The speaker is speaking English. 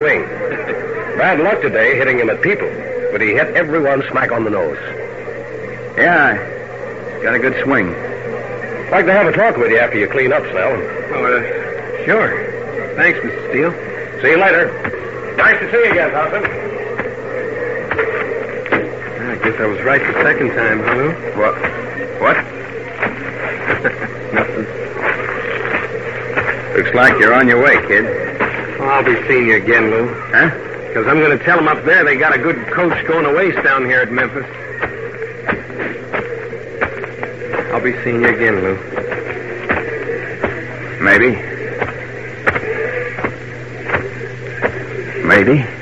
swing. Bad luck today hitting him at people, but he hit everyone smack on the nose. Yeah, got a good swing. I'd like to have a talk with you after you clean up, Snell. Oh, sure. Thanks, Mr. Steele. See you later. Nice to see you again, Thompson. I guess I was right the second time, huh, Lou? What? Nothing. Looks like you're on your way, kid. Oh, I'll be seeing you again, Lou. Huh? Because I'm going to tell them up there they got a good coach going to waste down here at Memphis. I'll be seeing you again, Lou. Maybe.